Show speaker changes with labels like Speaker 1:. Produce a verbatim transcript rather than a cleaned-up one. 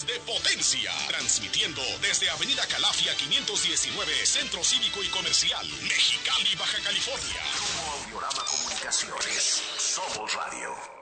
Speaker 1: de potencia. Transmitiendo desde Avenida Calafia quinientos diecinueve, Centro Cívico y Comercial, Mexicali, Baja California.
Speaker 2: Grupo Audiorama Comunicaciones. Somos Radio.